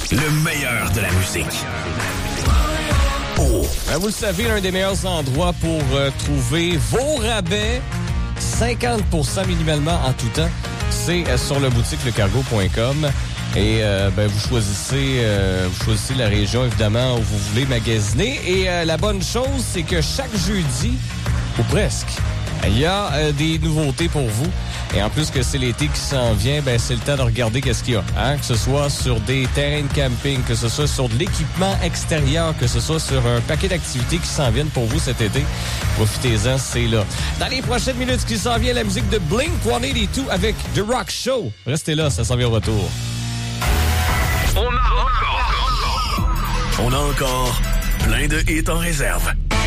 Le meilleur de la musique. Oh. Vous le savez, l'un des meilleurs endroits pour trouver vos rabais, 50% minimalement en tout temps, c'est sur le boutique lecargo.com. Et vous choisissez la région, évidemment, où vous voulez magasiner. Et la bonne chose, c'est que chaque jeudi, ou presque, il y a des nouveautés pour vous. Et en plus que c'est l'été qui s'en vient, c'est le temps de regarder qu'est-ce qu'il y a. Hein? Que ce soit sur des terrains de camping, que ce soit sur de l'équipement extérieur, que ce soit sur un paquet d'activités qui s'en viennent pour vous cet été. Profitez-en, c'est là. Dans les prochaines minutes, ce qui s'en vient, la musique de Blink-182 avec The Rock Show. Restez là, ça s'en vient au retour. On a encore plein de hits en réserve.